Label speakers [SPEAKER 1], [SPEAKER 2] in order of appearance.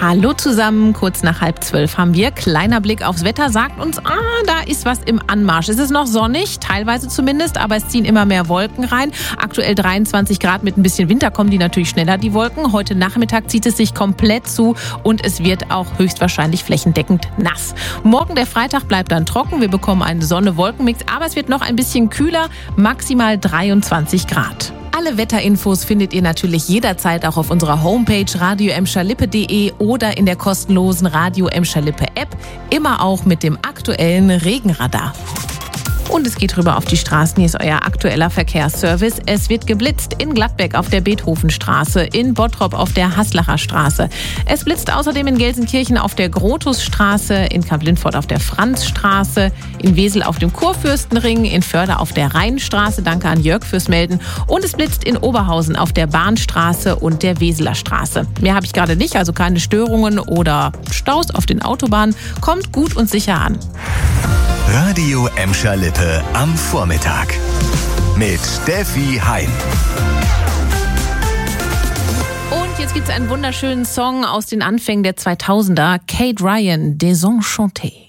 [SPEAKER 1] Hallo zusammen, kurz nach 11:30 haben wir. Kleiner Blick aufs Wetter sagt uns, da ist was im Anmarsch. Es ist noch sonnig, teilweise zumindest, aber es ziehen immer mehr Wolken rein. Aktuell 23 Grad mit ein bisschen Winter kommen die natürlich schneller, die Wolken. Heute Nachmittag zieht es sich komplett zu und es wird auch höchstwahrscheinlich flächendeckend nass. Morgen, der Freitag, bleibt dann trocken. Wir bekommen einen Sonne-Wolken-Mix, aber es wird noch ein bisschen kühler, maximal 23 Grad. Alle Wetterinfos findet ihr natürlich jederzeit auch auf unserer Homepage radio-emscherlippe.de oder in der kostenlosen Radio Emscher Lippe App, immer auch mit dem aktuellen Regenradar. Und es geht rüber auf die Straßen. Hier ist euer aktueller Verkehrsservice. Es wird geblitzt in Gladbeck auf der Beethovenstraße, in Bottrop auf der Haslacher Straße. Es blitzt außerdem in Gelsenkirchen auf der Grotusstraße, in Kamp-Lintfort auf der Franzstraße, in Wesel auf dem Kurfürstenring, in Förde auf der Rheinstraße. Danke an Jörg fürs Melden. Und es blitzt in Oberhausen auf der Bahnstraße und der Weseler Straße. Mehr habe ich gerade nicht, also keine Störungen oder Staus auf den Autobahnen. Kommt gut und sicher an.
[SPEAKER 2] Radio Emscher Lippe am Vormittag mit Steffi Hein.
[SPEAKER 1] Und jetzt gibt es einen wunderschönen Song aus den Anfängen der 2000er. Kate Ryan, Désenchanté.